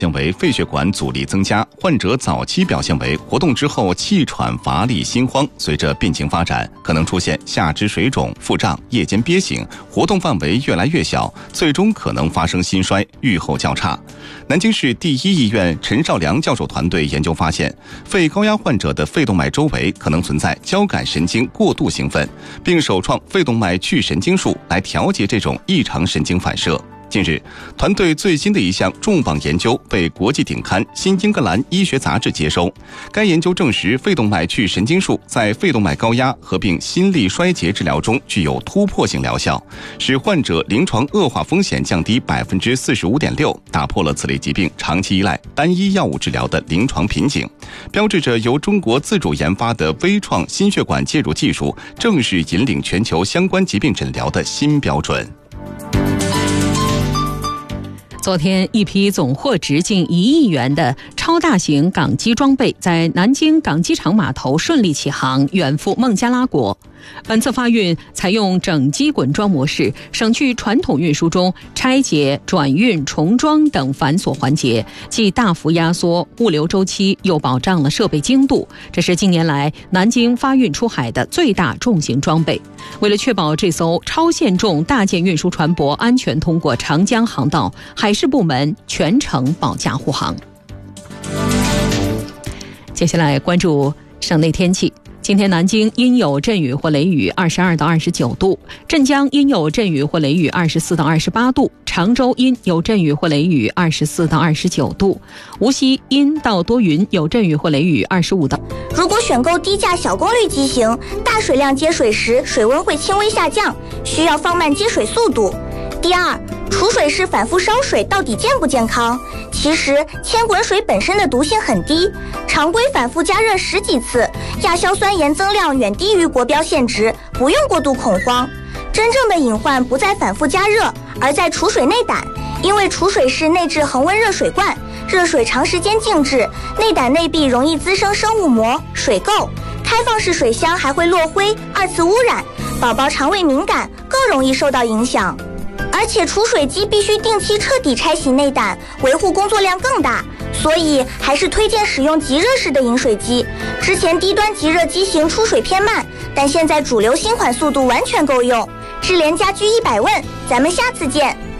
现为肺血管阻力增加，患者早期表现为活动之后气喘、乏力、心慌，随着病情发展，可能出现下肢水肿、腹胀、夜间憋醒，活动范围越来越小，最终可能发生心衰，预后较差。南京市第一医院陈少良教授团队研究发现，肺高压患者的肺动脉周围可能存在交感神经过度兴奋，并首创肺动脉去神经术来调节这种异常神经反射。近日，团队最新的一项重磅研究被国际顶刊《新英格兰医学杂志》接收。该研究证实，肺动脉去神经术在肺动脉高压合并心力衰竭治疗中具有突破性疗效，使患者临床恶化风险降低 45.6%， 打破了此类疾病长期依赖单一药物治疗的临床瓶颈，标志着由中国自主研发的微创心血管介入技术正式引领全球相关疾病诊疗的新标准。 昨天，一批总货值近1亿元的超大型港机装备在南京港机场码头顺利起航，远赴孟加拉国。本次发运采用整机滚装模式，省去传统运输中拆解、转运、重装等繁琐环节，既大幅压缩物流周期，又保障了设备精度。这是近年来南京发运出海的最大重型装备。为了确保这艘超限重大件运输船舶安全通过长江航道，海事部门全程保驾护航。接下来关注省内天气。今天南京阴有阵雨或雷雨，22到29度；镇江阴有阵雨或雷雨，24到28度；常州阴有阵雨或雷雨，24到29度；无锡阴到多云，有阵雨或雷雨，25到。 如果选购低价小功率机型，大水量接水时水温会轻微下降，需要放慢接水速度。第二，储水式反复烧水到底健不健康？其实铅滚水本身的毒性很低，常规反复加热10几次，亚硝酸盐增量远低于国标限值，不用过度恐慌。真正的隐患不在反复加热，而在储水内胆，因为储水式内置恒温热水罐，热水长时间静置，内胆内壁容易滋生生物膜、水垢，开放式水箱还会落灰、二次污染，宝宝肠胃敏感，更容易受到影响。而且储水机必须定期彻底拆洗内胆，维护工作量更大，所以还是推荐使用即热式的饮水机。之前低端即热机型出水偏慢，但现在主流新款速度完全够用。智联家居100问，咱们下次见。